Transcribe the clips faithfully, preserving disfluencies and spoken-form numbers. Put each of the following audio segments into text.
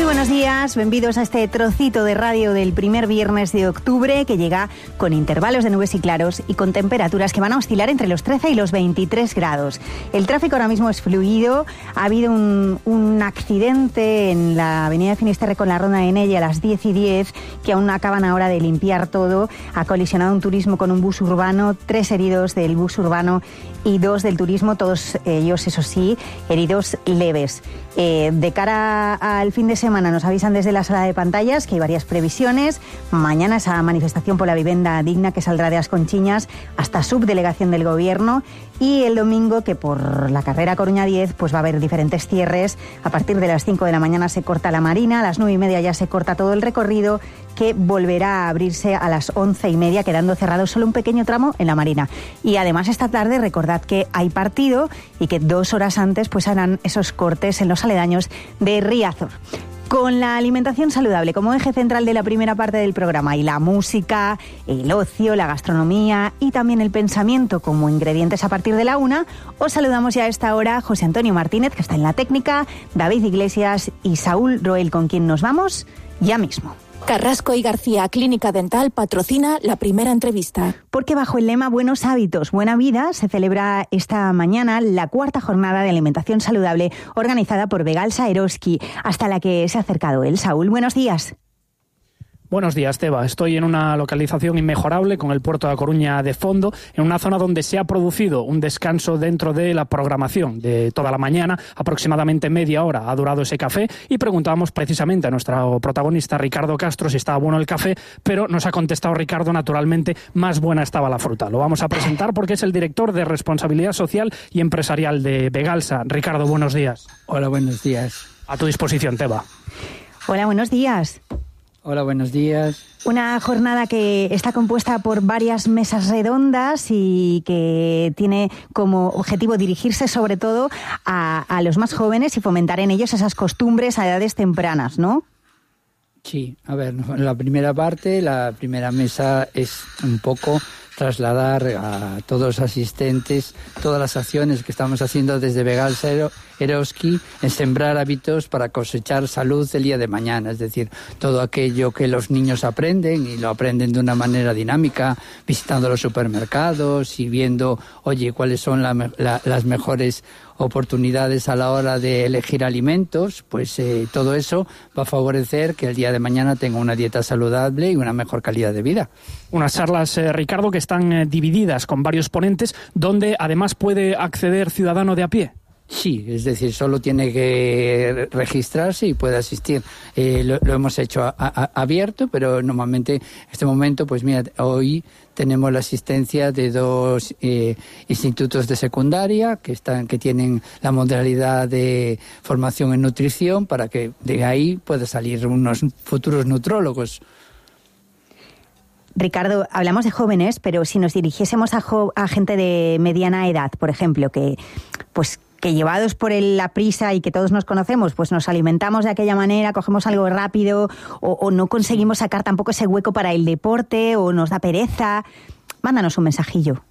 buenos días, benvidos a este trocito de radio del primer viernes de octubre que llega con intervalos de nubes y claros y con temperaturas que van a oscilar entre los trece y los veintitrés grados. El tráfico ahora mismo es fluido, ha habido un, un accidente en la avenida de Finisterre con la ronda de Nella a las diez y diez que aún acaban ahora de limpiar todo. Ha colisionado un turismo con un bus urbano, tres heridos del bus urbano y dos del turismo, todos ellos, eso sí, heridos leves. Eh, de cara al fin de semana nos avisan desde la sala de pantallas que hay varias previsiones. Mañana esa manifestación por la vivienda digna que saldrá de Asconchiñas hasta subdelegación del gobierno, y el domingo que por la carrera Coruña diez pues va a haber diferentes cierres. A partir de las cinco de la mañana se corta la Marina, a las nueve y media ya se corta todo el recorrido, que volverá a abrirse a las once y media, quedando cerrado solo un pequeño tramo en la Marina. Y además esta tarde recordad que hay partido y que dos horas antes pues harán esos cortes en los aledaños de Riazor. Con la alimentación saludable como eje central de la primera parte del programa y la música, el ocio, la gastronomía y también el pensamiento como ingredientes a partir de la una, os saludamos ya a esta hora José Antonio Martínez, que está en la técnica, David Iglesias y Saúl Roel, con quien nos vamos ya mismo. Carrasco y García Clínica Dental patrocina la primera entrevista. Porque bajo el lema Buenos hábitos, buena vida, se celebra esta mañana la cuarta jornada de alimentación saludable organizada por Vegalsa Eroski, hasta la que se ha acercado él. Saúl, buenos días. Buenos días, Teba. Estoy en una localización inmejorable con el puerto de A Coruña de fondo, en una zona donde se ha producido un descanso dentro de la programación de toda la mañana, aproximadamente media hora ha durado ese café, y preguntábamos precisamente a nuestro protagonista Ricardo Castro si estaba bueno el café, pero nos ha contestado Ricardo, naturalmente, más buena estaba la fruta. Lo vamos a presentar porque es el director de Responsabilidad Social y Empresarial de Vegalsa. Ricardo, buenos días. Hola, buenos días. A tu disposición, Teba. Hola, buenos días. Hola, buenos días. Una jornada que está compuesta por varias mesas redondas y que tiene como objetivo dirigirse sobre todo a, a los más jóvenes y fomentar en ellos esas costumbres a edades tempranas, ¿no? Sí, a ver, la primera parte, la primera mesa es un poco trasladar a todos los asistentes todas las acciones que estamos haciendo desde Vegalsa Eroski en sembrar hábitos para cosechar salud el día de mañana. Es decir, todo aquello que los niños aprenden, y lo aprenden de una manera dinámica, visitando los supermercados y viendo, oye, cuáles son la, la, las mejores oportunidades a la hora de elegir alimentos, pues eh, todo eso va a favorecer que el día de mañana tenga una dieta saludable y una mejor calidad de vida. Unas charlas, eh, Ricardo, que están eh, divididas con varios ponentes, donde además puede acceder ciudadano de a pie. Sí, es decir, solo tiene que registrarse y puede asistir. Eh, lo, lo hemos hecho a, a, abierto, pero normalmente en este momento, pues mira, hoy tenemos la asistencia de dos eh, institutos de secundaria que están, que tienen la modalidad de formación en nutrición, para que de ahí pueda salir unos futuros nutrólogos. Ricardo, hablamos de jóvenes, pero si nos dirigiésemos a, jo- a gente de mediana edad, por ejemplo, que pues que llevados por el, la prisa y que todos nos conocemos, pues nos alimentamos de aquella manera, cogemos algo rápido o, o no conseguimos sacar tampoco ese hueco para el deporte o nos da pereza. Mándanos un mensajillo.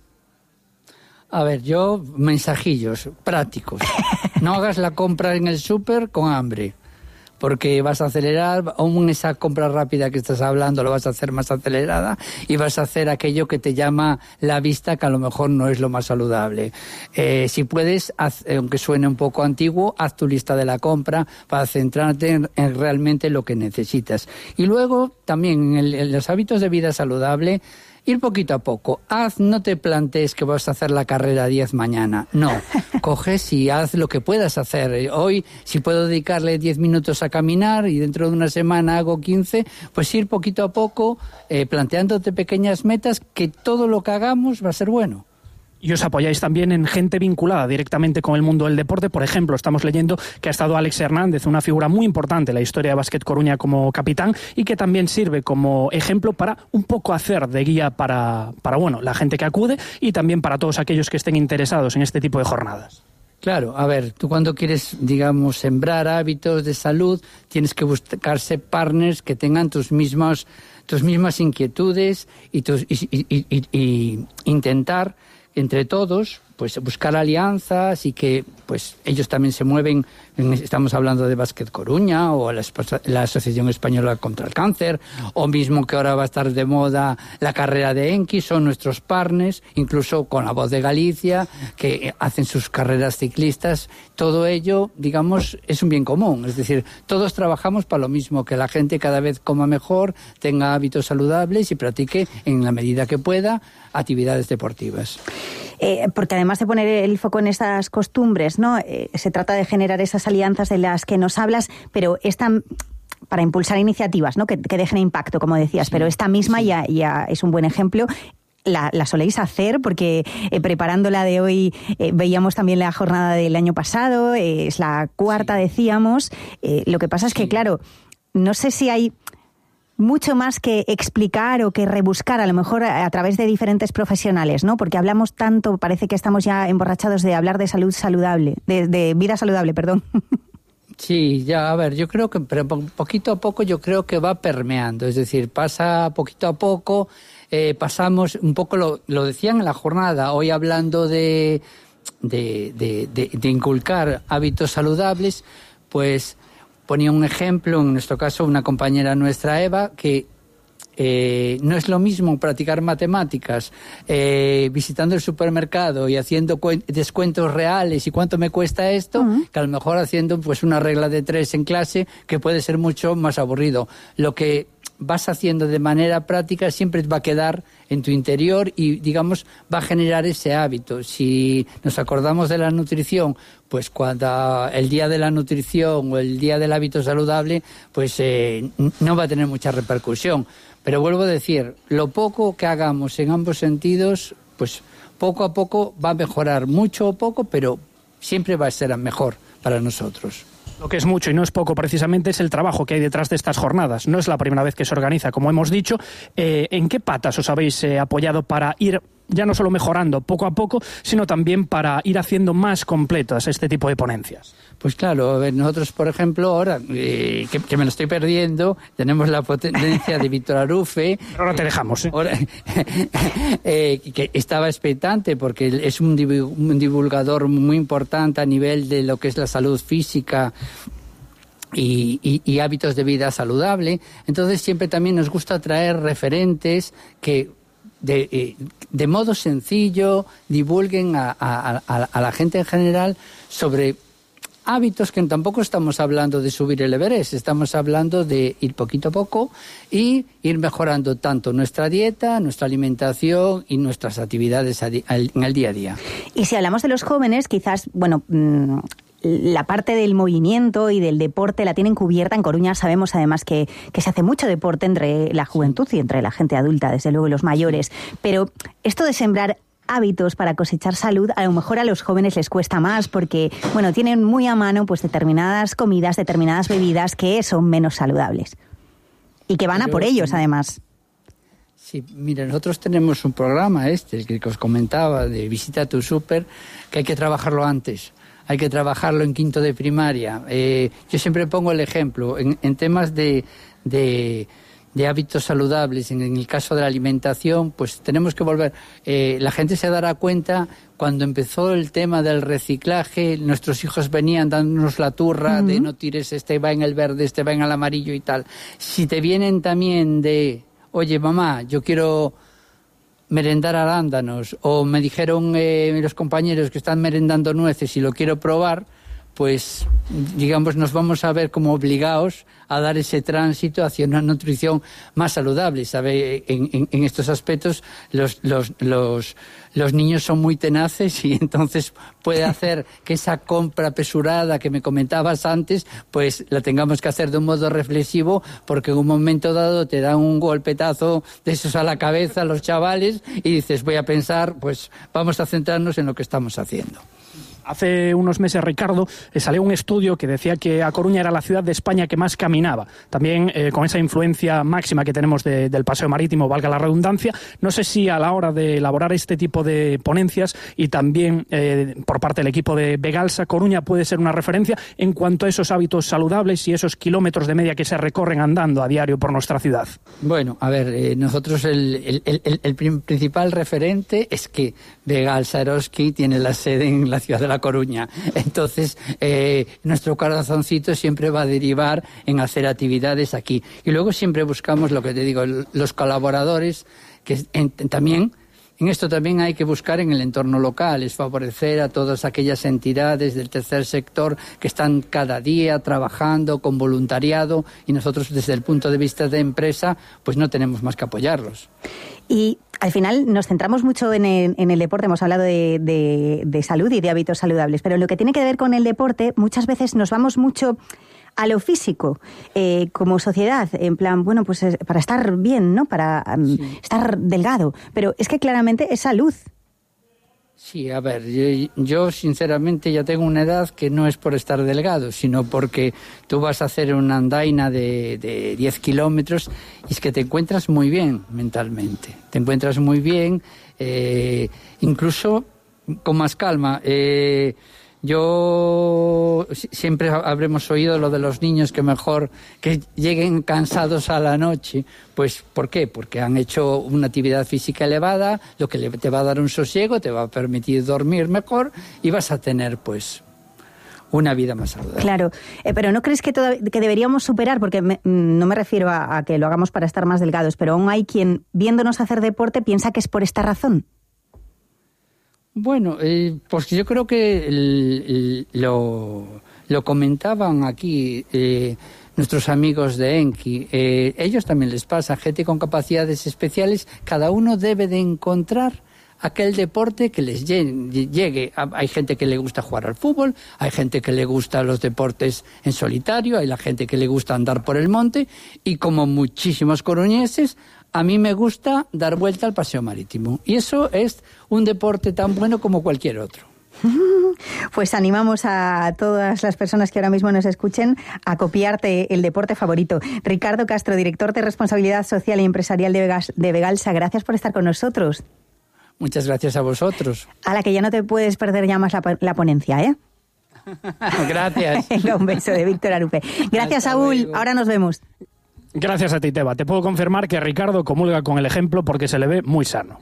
A ver, yo, mensajillos prácticos. No hagas la compra en el súper con hambre, porque vas a acelerar, aún esa compra rápida que estás hablando lo vas a hacer más acelerada y vas a hacer aquello que te llama la vista, que a lo mejor no es lo más saludable. Eh, si puedes, haz, aunque suene un poco antiguo, haz tu lista de la compra para centrarte en, en realmente lo que necesitas. Y luego, también en, el, en los hábitos de vida saludable, ir poquito a poco. Haz, no te plantees que vas a hacer la carrera diez mañana. No, coges y haz lo que puedas hacer. Hoy, si puedo dedicarle diez minutos a caminar y dentro de una semana hago quince, pues ir poquito a poco, eh, planteándote pequeñas metas, que todo lo que hagamos va a ser bueno. Y os apoyáis también en gente vinculada directamente con el mundo del deporte. Por ejemplo, estamos leyendo que ha estado Alex Hernández, una figura muy importante en la historia de Básquet Coruña como capitán, y que también sirve como ejemplo para un poco hacer de guía para, para bueno, la gente que acude y también para todos aquellos que estén interesados en este tipo de jornadas. Claro, a ver, tú cuando quieres, digamos, sembrar hábitos de salud, tienes que buscarse partners que tengan tus mismos, tus mismas inquietudes y, tus, y, y, y, y intentar entre todos pues buscar alianzas y que pues ellos también se mueven, estamos hablando de Básquet Coruña o la, la Asociación Española contra el Cáncer, o mismo que ahora va a estar de moda la carrera de Enki, son nuestros partners, incluso con La Voz de Galicia, que hacen sus carreras ciclistas. Todo ello, digamos, es un bien común, es decir, todos trabajamos para lo mismo, que la gente cada vez coma mejor, tenga hábitos saludables y practique, en la medida que pueda, actividades deportivas. Eh, porque además de poner el foco en estas costumbres, ¿no? Eh, se trata de generar esas alianzas de las que nos hablas, pero esta, para impulsar iniciativas, ¿no? que, que dejen impacto, como decías, sí, pero esta misma sí. ya, ya es un buen ejemplo. La, la soléis hacer porque eh, preparándola de hoy eh, veíamos también la jornada del año pasado, eh, es la cuarta, sí. decíamos. Eh, lo que pasa es sí. que, claro, no sé si hay mucho más que explicar o que rebuscar, a lo mejor a, a través de diferentes profesionales, ¿no? Porque hablamos tanto, parece que estamos ya emborrachados de hablar de salud saludable, de, de vida saludable, perdón. Sí, ya, a ver, yo creo que pero poquito a poco yo creo que va permeando, es decir, pasa poquito a poco, eh, pasamos un poco, lo, lo decían en la jornada, hoy hablando de, de, de, de, de inculcar hábitos saludables, pues ponía un ejemplo, en nuestro caso una compañera nuestra, Eva, que eh, no es lo mismo practicar matemáticas eh, visitando el supermercado y haciendo cuen- descuentos reales y cuánto me cuesta esto, uh-huh. que a lo mejor haciendo pues una regla de tres en clase, que puede ser mucho más aburrido. Lo que vas haciendo de manera práctica siempre va a quedar en tu interior y, digamos, va a generar ese hábito. Si nos acordamos de la nutrición, pues cuando el día de la nutrición o el día del hábito saludable, pues eh, no va a tener mucha repercusión. Pero vuelvo a decir, lo poco que hagamos en ambos sentidos, pues poco a poco va a mejorar, mucho o poco, pero siempre va a ser mejor para nosotros. Lo que es mucho y no es poco precisamente es el trabajo que hay detrás de estas jornadas. No es la primera vez que se organiza, como hemos dicho. Eh, ¿En qué patas os habéis eh, apoyado para ir ya no solo mejorando poco a poco, sino también para ir haciendo más completas este tipo de ponencias? Pues claro, a ver, nosotros, por ejemplo, ahora, eh, que, que me lo estoy perdiendo, tenemos la ponencia de Víctor Arufe. Pero ahora te dejamos, ¿eh? Ahora, eh, que estaba expectante porque es un divulgador muy importante a nivel de lo que es la salud física y, y, y hábitos de vida saludable. Entonces siempre también nos gusta traer referentes que de, eh, de modo sencillo divulguen a, a, a, a la gente en general sobre hábitos, que tampoco estamos hablando de subir el Everest, estamos hablando de ir poquito a poco y ir mejorando tanto nuestra dieta, nuestra alimentación y nuestras actividades en el día a día. Y si hablamos de los jóvenes, quizás, bueno, mmm, la parte del movimiento y del deporte la tienen cubierta. En Coruña sabemos además que, que se hace mucho deporte entre la juventud y entre la gente adulta, desde luego, y los mayores. Pero esto de sembrar hábitos para cosechar salud, a lo mejor a los jóvenes les cuesta más porque, bueno, tienen muy a mano pues determinadas comidas, determinadas bebidas que son menos saludables y que van a por ellos, además. Sí, mira, nosotros tenemos un programa este, el que os comentaba, de Visita tu Súper, que hay que trabajarlo antes. Hay que trabajarlo en quinto de primaria. Eh, yo siempre pongo el ejemplo, en, en temas de... de de hábitos saludables, en el caso de la alimentación, pues tenemos que volver. Eh, la gente se dará cuenta, cuando empezó el tema del reciclaje, nuestros hijos venían dándonos la turra, uh-huh. de no tires, este va en el verde, este va en el amarillo y tal. Si te vienen también de, oye mamá, yo quiero merendar arándanos, o me dijeron eh, los compañeros que están merendando nueces y lo quiero probar, pues, digamos, nos vamos a ver como obligados a dar ese tránsito hacia una nutrición más saludable. ¿Sabe? En, en, en estos aspectos los, los, los, los niños son muy tenaces y entonces puede hacer que esa compra apresurada que me comentabas antes, pues la tengamos que hacer de un modo reflexivo, porque en un momento dado te dan un golpetazo de esos a la cabeza los chavales y dices, voy a pensar, pues vamos a centrarnos en lo que estamos haciendo. Hace unos meses, Ricardo, eh, salió un estudio que decía que A Coruña era la ciudad de España que más caminaba. También eh, con esa influencia máxima que tenemos de, del paseo marítimo, valga la redundancia. No sé si a la hora de elaborar este tipo de ponencias y también eh, por parte del equipo de Vegalsa, Coruña puede ser una referencia en cuanto a esos hábitos saludables y esos kilómetros de media que se recorren andando a diario por nuestra ciudad. Bueno, a ver, eh, nosotros el, el, el, el principal referente es que Vegalsa Eroski tiene la sede en la ciudad de La Coruña. Entonces, eh, nuestro corazoncito siempre va a derivar en hacer actividades aquí. Y luego siempre buscamos, lo que te digo, los colaboradores, que en, también, en esto también hay que buscar en el entorno local, es favorecer a todas aquellas entidades del tercer sector que están cada día trabajando con voluntariado, y nosotros desde el punto de vista de empresa, pues no tenemos más que apoyarlos. Y al final nos centramos mucho en el, en el deporte, hemos hablado de, de, de salud y de hábitos saludables, pero lo que tiene que ver con el deporte, muchas veces nos vamos mucho a lo físico, eh, como sociedad, en plan, bueno, pues para estar bien, ¿no? Para um, sí. estar delgado, pero es que claramente es salud. Sí, a ver, yo, yo sinceramente ya tengo una edad que no es por estar delgado, sino porque tú vas a hacer una andaina de, de diez kilómetros y es que te encuentras muy bien mentalmente, te encuentras muy bien, eh, incluso con más calma. Eh, Yo siempre habremos oído lo de los niños que mejor que lleguen cansados a la noche. Pues, ¿por qué? Porque han hecho una actividad física elevada, lo que le, te va a dar un sosiego, te va a permitir dormir mejor y vas a tener, pues, una vida más saludable. Claro, eh, pero ¿no crees que, todo, que deberíamos superar? Porque me, no me refiero a, a que lo hagamos para estar más delgados, pero aún hay quien, viéndonos hacer deporte, piensa que es por esta razón. Bueno, eh, pues yo creo que el, el, lo, lo comentaban aquí eh, nuestros amigos de Enki. Eh, ellos también les pasa, gente con capacidades especiales, cada uno debe de encontrar aquel deporte que les llegue. Hay gente que le gusta jugar al fútbol, hay gente que le gusta los deportes en solitario, hay la gente que le gusta andar por el monte, y como muchísimos coruñeses, a mí me gusta dar vuelta al paseo marítimo. Y eso es un deporte tan bueno como cualquier otro. Pues animamos a todas las personas que ahora mismo nos escuchen a copiarte el deporte favorito. Ricardo Castro, director de Responsabilidad Social y Empresarial de, Vegas, de Vegalsa, gracias por estar con nosotros. Muchas gracias a vosotros. A la que ya no te puedes perder ya más la, la ponencia, ¿eh? Gracias. Un beso de Víctor Arupe. Gracias, Hasta Saúl. luego. Ahora nos vemos. Gracias a ti, Teba. Te puedo confirmar que Ricardo comulga con el ejemplo porque se le ve muy sano.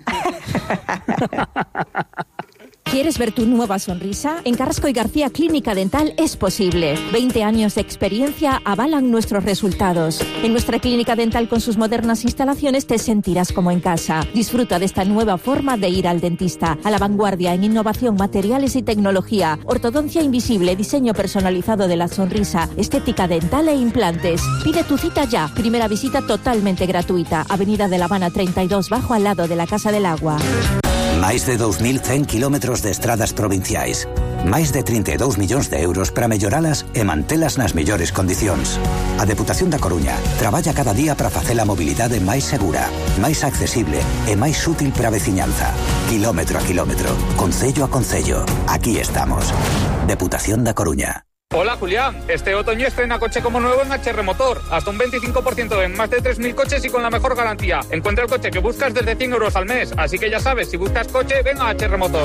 ¿Quieres ver tu nueva sonrisa? En Carrasco y García Clínica Dental es posible. veinte años de experiencia avalan nuestros resultados. En nuestra clínica dental con sus modernas instalaciones te sentirás como en casa. Disfruta de esta nueva forma de ir al dentista. A la vanguardia en innovación, materiales y tecnología. Ortodoncia invisible, diseño personalizado de la sonrisa, estética dental e implantes. Pide tu cita ya. Primera visita totalmente gratuita. Avenida de La Habana treinta y dos, bajo al lado de la Casa del Agua. Máis de dous mil cen kilómetros de estradas provinciais. Máis de trinta e dous millóns de euros para melloralas e mantelas nas mellores condicións. A Deputación da Coruña traballa cada día para facer a mobilidade máis segura, máis accesible e máis útil para a veciñanza. Kilómetro a kilómetro, concello a concello. Aquí estamos. Deputación da Coruña. Hola Julián, este otoño estrena coche como nuevo en H R Motor, hasta un veinticinco por ciento en más de tres mil coches y con la mejor garantía. Encuentra el coche que buscas desde cien euros al mes, así que ya sabes, si buscas coche, ven a H R Motor.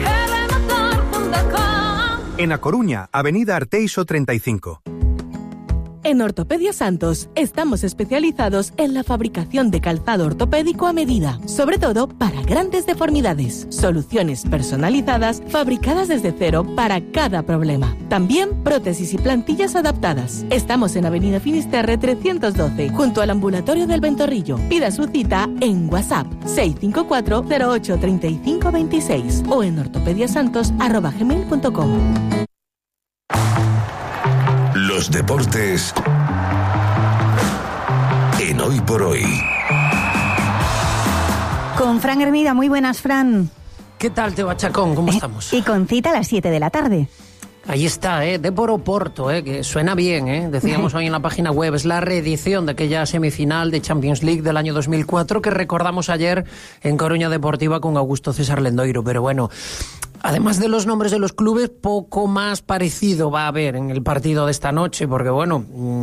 En A Coruña, Avenida Arteixo treinta y cinco. En Ortopedia Santos estamos especializados en la fabricación de calzado ortopédico a medida, sobre todo para grandes deformidades. Soluciones personalizadas fabricadas desde cero para cada problema. También prótesis y plantillas adaptadas. Estamos en Avenida Finisterre trescientos doce, junto al ambulatorio del Ventorrillo. Pida su cita en WhatsApp seis cinco cuatro cero ocho tres cinco dos seis o en ortopediasantos arroba gmail punto com. Los deportes en Hoy por Hoy. Con Fran Hermida, muy buenas, Fran. ¿Qué tal, Teba Chacón? ¿Cómo Eh, estamos? Y con cita a las siete de la tarde. Ahí está, ¿eh? Dépor Oporto, ¿eh? Que suena bien, ¿eh? Decíamos hoy en la página web, es la reedición de aquella semifinal de Champions League del año dos mil cuatro que recordamos ayer en Coruña Deportiva con Augusto César Lendoiro. Pero bueno, Además de los nombres de los clubes, poco más parecido va a haber en el partido de esta noche, porque bueno,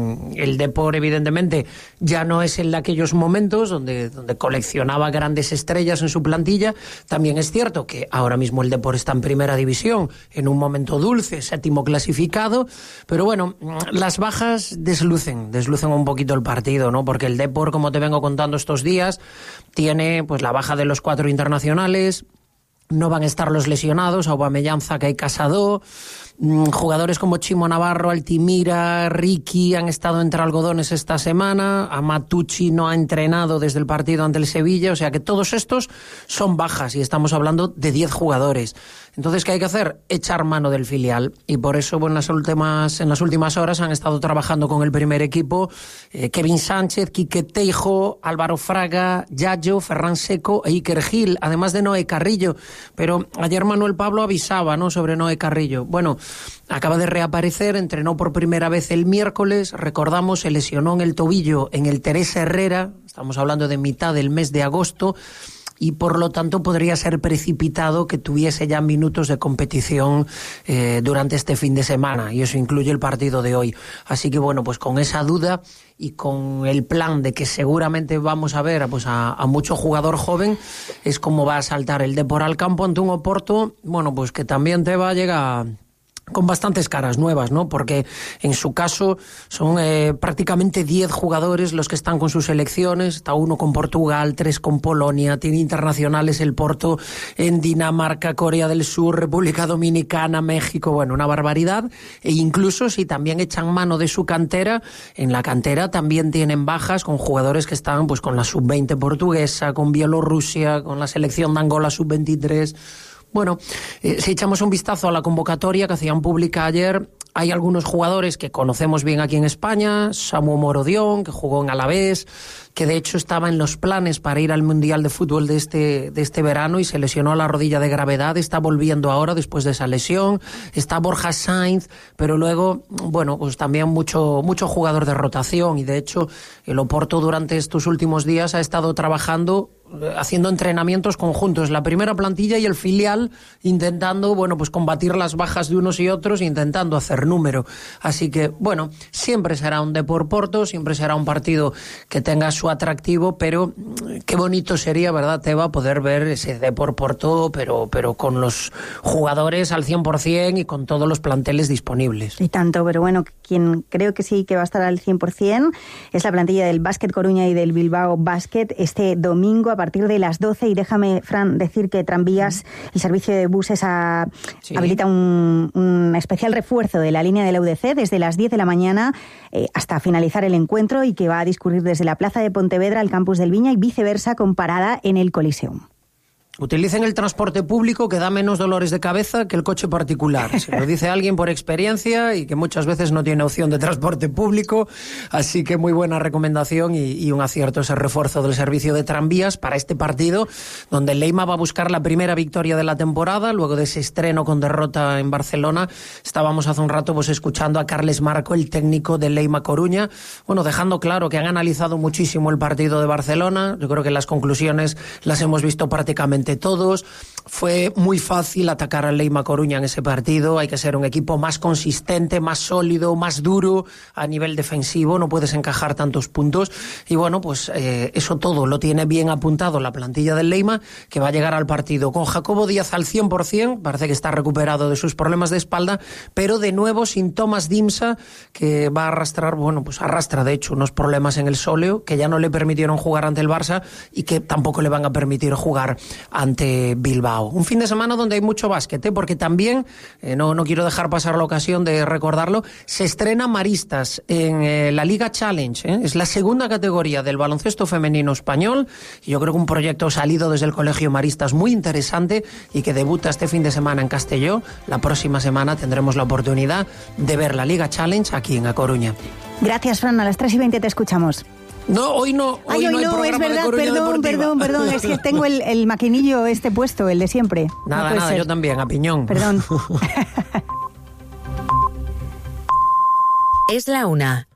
el Depor evidentemente ya no es el de aquellos momentos donde, donde coleccionaba grandes estrellas en su plantilla. También es cierto que ahora mismo el Depor está en primera división, en un momento dulce, séptimo clasificado, pero bueno, las bajas deslucen, deslucen un poquito el partido, ¿no? Porque el Depor, como te vengo contando estos días, tiene pues la baja de los cuatro internacionales. No van a estar los lesionados, Aubameyang, Zaka y Casado. Jugadores como Chimo Navarro, Altimira, Ricky han estado entre algodones esta semana. Amatucci no ha entrenado desde el partido ante el Sevilla, o sea que todos estos son bajas y estamos hablando de diez jugadores. Entonces, ¿qué hay que hacer? Echar mano del filial, y por eso bueno, en, las últimas, en las últimas horas han estado trabajando con el primer equipo eh, Kevin Sánchez, Quique Teijo, Álvaro Fraga, Yayo, Ferran Seco e Iker Gil, además de Noé Carrillo. Pero ayer Manuel Pablo avisaba, ¿no?, sobre Noé Carrillo. Bueno, acaba de reaparecer, entrenó por primera vez el miércoles, recordamos, se lesionó en el tobillo en el Teresa Herrera, estamos hablando de mitad del mes de agosto, y por lo tanto podría ser precipitado que tuviese ya minutos de competición eh, durante este fin de semana, y eso incluye el partido de hoy. Así que bueno, pues con esa duda y con el plan de que seguramente vamos a ver pues a, a mucho jugador joven, es como va a saltar el Depor al campo ante un Oporto, bueno, pues que también te va a llegar con bastantes caras nuevas, ¿no? Porque en su caso son eh, prácticamente diez jugadores los que están con sus selecciones. Está uno con Portugal, tres con Polonia, tiene internacionales el Porto en Dinamarca, Corea del Sur, República Dominicana, México, bueno, una barbaridad. E incluso si también echan mano de su cantera, en la cantera también tienen bajas con jugadores que están pues con la sub veinte portuguesa, con Bielorrusia, con la selección de Angola sub veintitrés. Bueno, eh, si echamos un vistazo a la convocatoria que hacían pública ayer, hay algunos jugadores que conocemos bien aquí en España, Samu Morodión, que jugó en Alavés, que de hecho estaba en los planes para ir al Mundial de Fútbol de este, de este verano y se lesionó la rodilla de gravedad, está volviendo ahora después de esa lesión. Está Borja Sainz, pero luego, bueno, pues también mucho, mucho jugador de rotación, y de hecho el Oporto durante estos últimos días ha estado trabajando haciendo entrenamientos conjuntos, la primera plantilla y el filial, intentando, bueno, pues combatir las bajas de unos y otros, intentando hacer número. Así que, bueno, siempre será un Depor Porto, siempre será un partido que tenga su atractivo, pero qué bonito sería, ¿verdad, Teba?, poder ver ese Depor Porto, pero, pero con los jugadores al cien por ciento y con todos los planteles disponibles. Y tanto, pero bueno, quien creo que sí que va a estar al cien por ciento es la plantilla del Básquet Coruña y del Bilbao Basket este domingo a partir de las doce, y déjame, Fran, decir que Tranvías, el servicio de buses, a, sí. habilita un, un especial refuerzo de la línea de la U D C desde las diez de la mañana eh, hasta finalizar el encuentro, y que va a discurrir desde la plaza de Pontevedra al campus del Viña y viceversa, con parada en el Coliseum. Utilicen el transporte público, que da menos dolores de cabeza que el coche particular. Se lo dice alguien por experiencia y que muchas veces no tiene opción de transporte público. Así que muy buena recomendación y, y un acierto ese refuerzo del servicio de tranvías para este partido, donde el Leima va a buscar la primera victoria de la temporada, luego de ese estreno con derrota en Barcelona. Estábamos hace un rato pues escuchando a Carles Marco, el técnico del Leima Coruña, bueno, dejando claro que han analizado muchísimo el partido de Barcelona. Yo creo que las conclusiones las hemos visto prácticamente todos. Fue muy fácil atacar al Leima Coruña en ese partido. Hay que ser un equipo más consistente, más sólido, más duro a nivel defensivo. No puedes encajar tantos puntos. Y bueno, pues eh, eso todo lo tiene bien apuntado la plantilla del Leima, que va a llegar al partido con Jacobo Díaz al cien por ciento. Parece que está recuperado de sus problemas de espalda, pero de nuevo sin Tomás Dimsa, que va a arrastrar, bueno, pues arrastra de hecho unos problemas en el sóleo que ya no le permitieron jugar ante el Barça y que tampoco le van a permitir jugar ante Bilbao. Un fin de semana donde hay mucho básquet, ¿eh? Porque también, eh, no, no quiero dejar pasar la ocasión de recordarlo, se estrena Maristas en eh, la Liga Challenge, ¿eh? Es la segunda categoría del baloncesto femenino español, y yo creo que un proyecto salido desde el Colegio Maristas muy interesante y que debuta este fin de semana en Castelló. La próxima semana tendremos la oportunidad de ver la Liga Challenge aquí en A Coruña. Gracias, Fran. A las tres y veinte te escuchamos. No, hoy no. Hoy, Ay, hoy no, hay no, programa es verdad, de Coruña perdón, Deportiva. perdón, perdón, es que tengo el, el maquinillo este puesto, el de siempre. Nada, no nada, ser. Yo también, a piñón. Perdón. Es la una.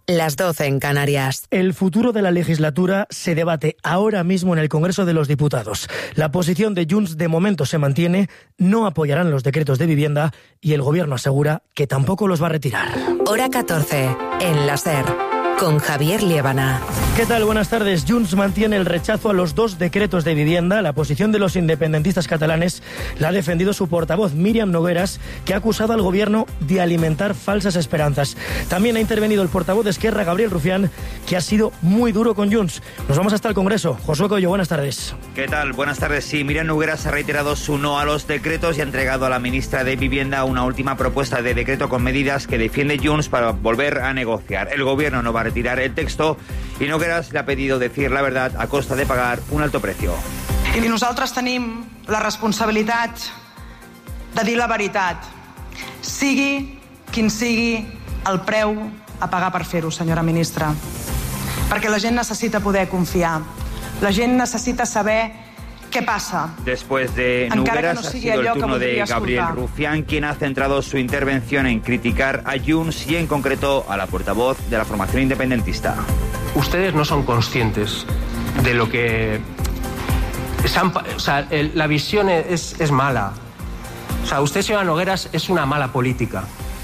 las doce en Canarias. El futuro de la legislatura se debate ahora mismo en el Congreso de los Diputados. La posición de Junts de momento se mantiene, no apoyarán los decretos de vivienda y el Gobierno asegura que tampoco los va a retirar. Hora catorce, en la SER, con Javier Liébana. ¿Qué tal? Buenas tardes. Junts mantiene el rechazo a los dos decretos de vivienda. La posición de los independentistas catalanes la ha defendido su portavoz, Míriam Nogueras, que ha acusado al Gobierno de alimentar falsas esperanzas. También ha intervenido el portavoz de Esquerra, Gabriel Rufián, que ha sido muy duro con Junts. Nos vamos hasta el Congreso. Josué Coello, buenas tardes. ¿Qué tal? Buenas tardes. Sí, Míriam Nogueras ha reiterado su no a los decretos y ha entregado a la ministra de Vivienda una última propuesta de decreto con medidas que defiende Junts para volver a negociar. El Gobierno no va a retirar el texto y Nogueras le ha pedido decir la verdad a costa de pagar un alto precio. I nosaltres tenim la responsabilitat de dir la veritat, sigui quin sigui el preu a pagar per fer-ho, senyora ministra. Perquè la gent necessita poder confiar, la gent necessita saber ¿qué pasa? Después de Nogueras no ha sido el turno de Gabriel Rufián, quien ha centrado su intervención en criticar a Junts y en concreto a la portavoz de la formación independentista. Ustedes no son conscientes de lo que... O sea, el, la visión es, es mala. O sea, usted, señora Nogueras, es una mala política.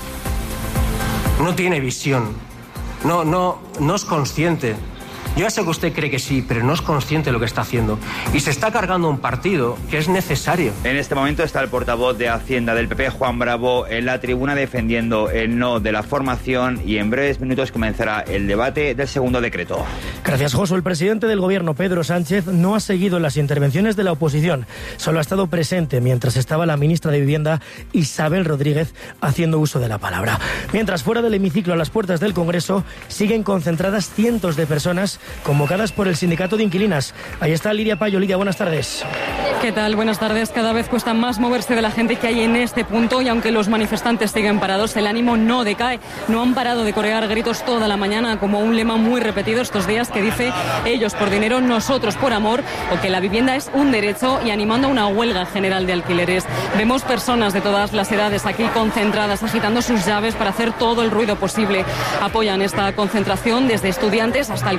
No tiene visión. No, no, no es consciente. Yo ya sé que usted cree que sí, pero no es consciente de lo que está haciendo. Y se está cargando un partido que es necesario. En este momento está el portavoz de Hacienda del P P, Juan Bravo, en la tribuna defendiendo el no de la formación y en breves minutos comenzará el debate del segundo decreto. Gracias, Josu. El presidente del Gobierno, Pedro Sánchez, no ha seguido las intervenciones de la oposición. Solo ha estado presente mientras estaba la ministra de Vivienda, Isabel Rodríguez, haciendo uso de la palabra. Mientras, fuera del hemiciclo, a las puertas del Congreso, siguen concentradas cientos de personas convocadas por el sindicato de inquilinas. Ahí está Lidia Payo. Lidia, buenas tardes. ¿Qué tal? Buenas tardes. Cada vez cuesta más moverse de la gente que hay en este punto y aunque los manifestantes siguen parados, el ánimo no decae. No han parado de corear gritos toda la mañana, como un lema muy repetido estos días que dice ellos por dinero, nosotros por amor, o que la vivienda es un derecho, y animando a una huelga general de alquileres. Vemos personas de todas las edades aquí concentradas, agitando sus llaves para hacer todo el ruido posible. Apoyan esta concentración desde estudiantes hasta el